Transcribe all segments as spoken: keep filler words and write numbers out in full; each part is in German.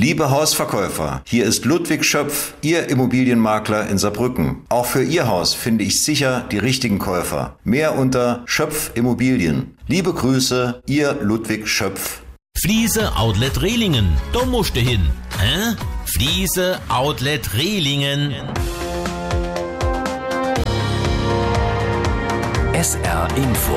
Liebe Hausverkäufer, hier ist Ludwig Schöpf, Ihr Immobilienmakler in Saarbrücken. Auch für Ihr Haus finde ich sicher die richtigen Käufer. Mehr unter Schöpf Immobilien. Liebe Grüße, Ihr Ludwig Schöpf. Fliese Outlet Rehlingen, da musst du hin. Hä? Fliese Outlet Rehlingen. S R Info.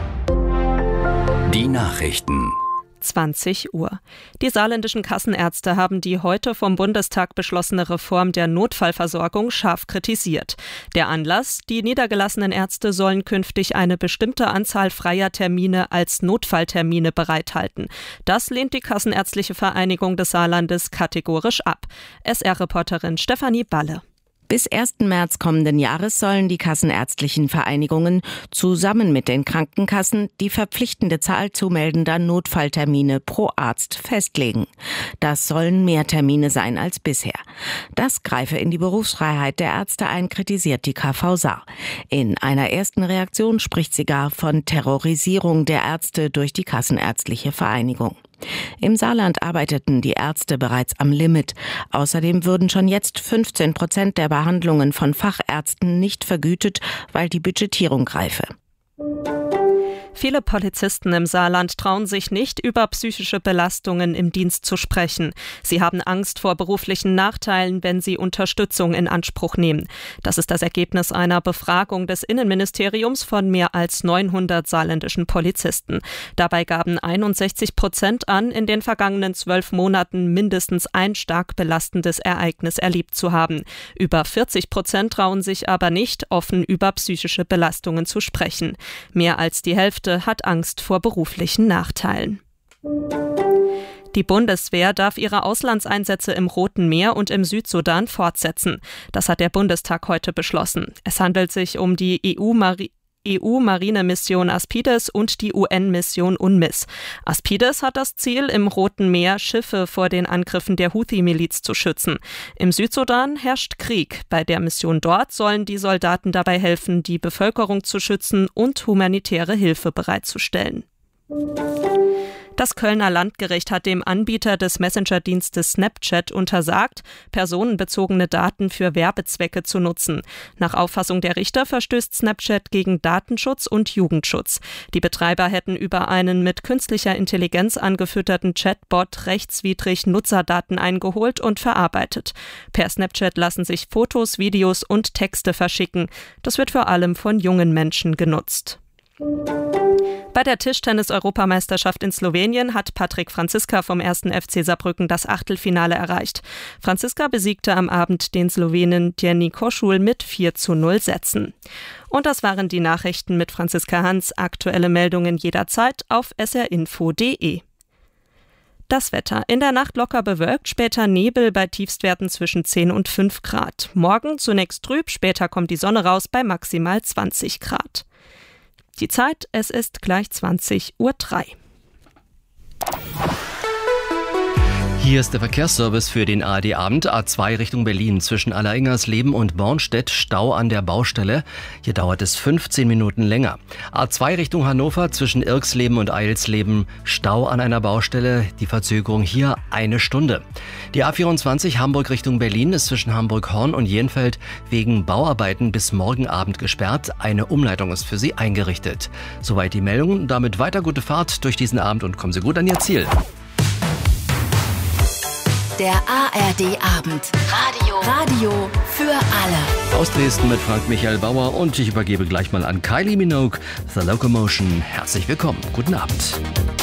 Die Nachrichten. zwanzig Uhr. Die saarländischen Kassenärzte haben die heute vom Bundestag beschlossene Reform der Notfallversorgung scharf kritisiert. Der Anlass: Die niedergelassenen Ärzte sollen künftig eine bestimmte Anzahl freier Termine als Notfalltermine bereithalten. Das lehnt die Kassenärztliche Vereinigung des Saarlandes kategorisch ab. S R-Reporterin Stefanie Balle. Bis ersten März kommenden Jahres sollen die kassenärztlichen Vereinigungen zusammen mit den Krankenkassen die verpflichtende Zahl zu meldender Notfalltermine pro Arzt festlegen. Das sollen mehr Termine sein als bisher. Das greife in die Berufsfreiheit der Ärzte ein, kritisiert die K V Saar. In einer ersten Reaktion spricht sie gar von Terrorisierung der Ärzte durch die Kassenärztliche Vereinigung. Im Saarland arbeiteten die Ärzte bereits am Limit. Außerdem würden schon jetzt fünfzehn Prozent der Behandlungen von Fachärzten nicht vergütet, weil die Budgetierung greife. Viele Polizisten im Saarland trauen sich nicht, über psychische Belastungen im Dienst zu sprechen. Sie haben Angst vor beruflichen Nachteilen, wenn sie Unterstützung in Anspruch nehmen. Das ist das Ergebnis einer Befragung des Innenministeriums von mehr als neunhundert saarländischen Polizisten. Dabei gaben einundsechzig Prozent an, in den vergangenen zwölf Monaten mindestens ein stark belastendes Ereignis erlebt zu haben. Über vierzig Prozent trauen sich aber nicht, offen über psychische Belastungen zu sprechen. Mehr als die Hälfte hat Angst vor beruflichen Nachteilen. Die Bundeswehr darf ihre Auslandseinsätze im Roten Meer und im Südsudan fortsetzen. Das hat der Bundestag heute beschlossen. Es handelt sich um die E U-Mari- E U-Marinemission Aspides und die U N-Mission UNMISS. Aspides hat das Ziel, im Roten Meer Schiffe vor den Angriffen der Houthi-Miliz zu schützen. Im Südsudan herrscht Krieg. Bei der Mission dort sollen die Soldaten dabei helfen, die Bevölkerung zu schützen und humanitäre Hilfe bereitzustellen. Das Kölner Landgericht hat dem Anbieter des Messenger-Dienstes Snapchat untersagt, personenbezogene Daten für Werbezwecke zu nutzen. Nach Auffassung der Richter verstößt Snapchat gegen Datenschutz und Jugendschutz. Die Betreiber hätten über einen mit künstlicher Intelligenz angefütterten Chatbot rechtswidrig Nutzerdaten eingeholt und verarbeitet. Per Snapchat lassen sich Fotos, Videos und Texte verschicken. Das wird vor allem von jungen Menschen genutzt. Bei der Tischtennis-Europameisterschaft in Slowenien hat Patrik Franziska vom ersten F C Saarbrücken das Achtelfinale erreicht. Franziska besiegte am Abend den Slowenen Jenny Koschul mit vier zu null Sätzen. Und das waren die Nachrichten mit Franziska Hans. Aktuelle Meldungen jederzeit auf s r info punkt d e. Das Wetter. In der Nacht locker bewölkt, später Nebel bei Tiefstwerten zwischen zehn und fünf Grad. Morgen zunächst trüb, später kommt die Sonne raus bei maximal zwanzig Grad. Die Zeit, es ist gleich zwanzig Uhr drei. Hier ist der Verkehrsservice für den A R D-Abend. A zwei Richtung Berlin zwischen Allersingersleben und Bornstedt. Stau an der Baustelle. Hier dauert es fünfzehn Minuten länger. A zwei Richtung Hannover zwischen Irksleben und Eilsleben. Stau an einer Baustelle. Die Verzögerung hier eine Stunde. Die A vierundzwanzig Hamburg Richtung Berlin ist zwischen Hamburg-Horn und Jenfeld wegen Bauarbeiten bis morgen Abend gesperrt. Eine Umleitung ist für Sie eingerichtet. Soweit die Meldungen. Damit weiter gute Fahrt durch diesen Abend und kommen Sie gut an Ihr Ziel. Der A R D-Abend. Radio. Radio für alle. Aus Dresden mit Frank Michael Bauer und ich übergebe gleich mal an Kylie Minogue, The Locomotion. Herzlich willkommen. Guten Abend.